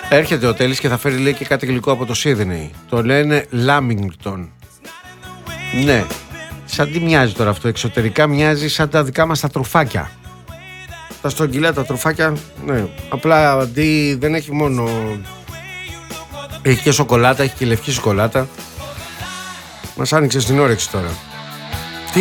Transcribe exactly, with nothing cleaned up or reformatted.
Έρχεται ο Τέλης και θα φέρει, λέει, και κάτι γλυκό από το Σίδνεϊ. Το λένε Λάμιγκτον. Ναι. Σαν τι μοιάζει τώρα αυτό? Εξωτερικά μοιάζει σαν τα δικά μας τα τρουφάκια. Τα στρογγυλά τα τρουφάκια. Ναι. Απλά αντί δεν έχει μόνο... Έχει και σοκολάτα, έχει και λευκή σοκολάτα. Μας άνοιξε στην όρεξη τώρα.